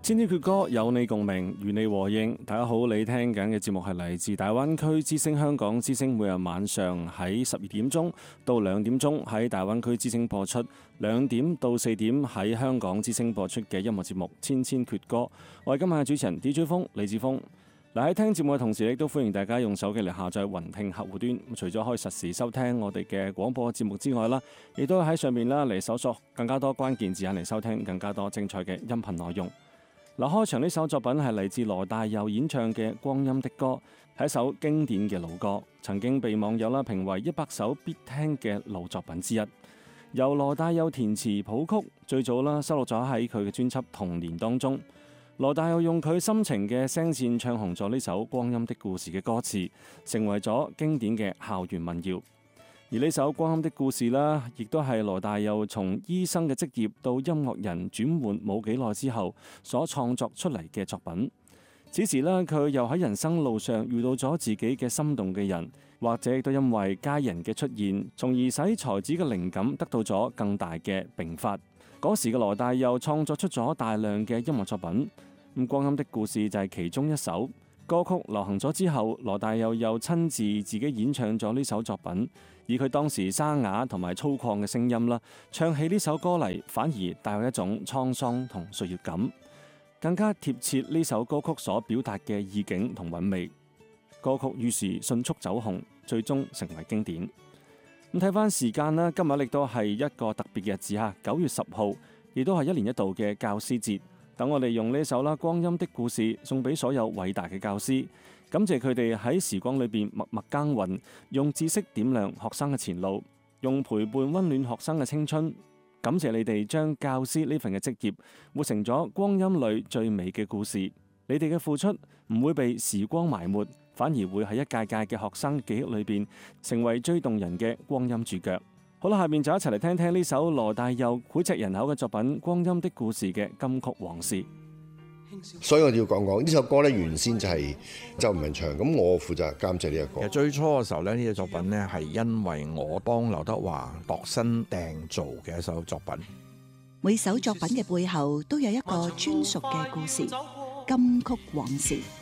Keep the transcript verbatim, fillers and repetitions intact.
千千闕歌有你共鳴，與你和應。大家好，你聽緊嘅節目係嚟自大灣區之聲香港之聲，每日晚上喺十二點鐘到兩點鐘喺大灣區之聲播出，兩點到四點喺香港之聲播出嘅音樂節目《千千闕歌》。我係今晚嘅主持人 D J 風李志峰。嗱，喺聽節目嘅同時，亦都歡迎大家用手機嚟下載雲聽客戶端。除咗可以實時收聽我哋嘅廣播節目之外啦，亦都喺上面啦嚟搜索更加多關鍵字眼嚟收聽更加多精彩嘅音頻內容。嗱，開場呢首作品係嚟自羅大佑演唱嘅《光陰的歌》，係一首經典嘅老歌，曾經被網友啦評為一百首必聽嘅老作品之一。由羅大佑填詞譜曲，最早啦收錄咗喺佢嘅專輯《童年》當中。羅大佑用佢深情嘅聲線唱紅咗呢首《光陰的故事》嘅歌詞，成為咗經典嘅校園民謠。而呢首《光陰的故事》啦，亦都係羅大佑從醫生嘅職業到音樂人轉換冇幾耐之後所創作出嚟嘅作品。此時呢，佢又喺人生路上遇到咗自己嘅心動嘅人，或者亦都因為家人嘅出現，從而使才子嘅靈感得到咗更大嘅迸發。嗰時嘅羅大佑創作出咗大量嘅音樂作品。咁《光陰的故事》就係其中一首歌曲流行咗之後，羅大佑又親自自己演唱咗呢首作品，以佢當時沙啞同埋粗獷嘅聲音啦，唱起呢首歌嚟，反而帶有一種滄桑同歲月感，更加貼切呢首歌曲所表達嘅意境同韻味。歌曲於是迅速走紅，最終成為經典。咁睇翻時間啦，今日亦都係一個特別嘅日子嚇，九月十號，亦都係一年一度嘅教師節。等我哋用呢首啦《光陰的故事》送俾所有偉大嘅教師，感謝佢哋喺時光裏邊默默耕耘，用知識點亮學生嘅前路，用陪伴溫暖學生嘅青春。感謝你哋將教師呢份嘅職業活成咗光陰裏最美嘅故事。你哋嘅付出唔會被時光埋沒，反而會喺一屆屆嘅學生記憶裏邊成為最動人嘅光陰主角。好啦，下面就一齊嚟聽聽呢首羅大佑膾炙人口嘅作品《光陰的故事》嘅金曲往事。 所以我哋要講講呢首歌咧，原先就係周文唱，咁我負責監製呢個歌。 其實最初嘅時候咧，呢隻作品咧係因為我幫劉德華度身訂造嘅一首作品。 每首作品嘅背後都有一個專屬嘅故事，金曲往事。